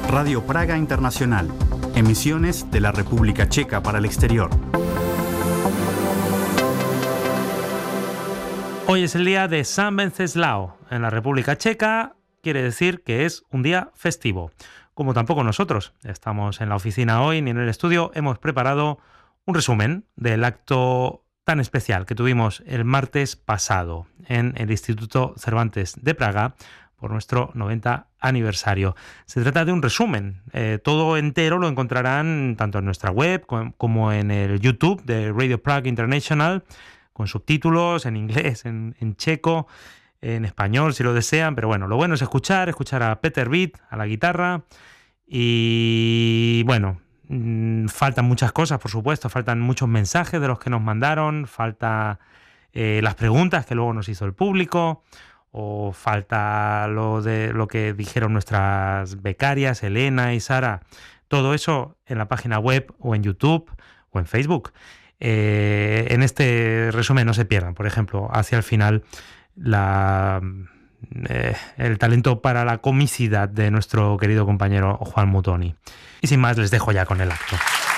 Radio Praga Internacional. Emisiones de la República Checa para el exterior. Hoy es el día de San Wenceslao. En la República Checa quiere decir que es un día festivo. Como tampoco nosotros estamos en la oficina hoy ni en el estudio, hemos preparado un resumen del acto tan especial que tuvimos el martes pasado en el Instituto Cervantes de Praga por nuestro 90 aniversario. Se trata de un resumen. Todo entero lo encontrarán tanto en nuestra web como en el YouTube de Radio Praga International, con subtítulos en inglés, en checo, en español si lo desean, pero bueno, lo bueno es escuchar a Peter Beat a la guitarra y bueno, faltan muchas cosas, por supuesto, faltan muchos mensajes de los que nos mandaron, falta las preguntas que luego nos hizo el público, o falta lo que dijeron nuestras becarias, Elena y Sara. Todo eso en la página web o en YouTube o en Facebook. En este resumen no se pierdan, por ejemplo, hacia el final el talento para la comicidad de nuestro querido compañero Juan Mutoni. Y sin más, les dejo ya con el acto.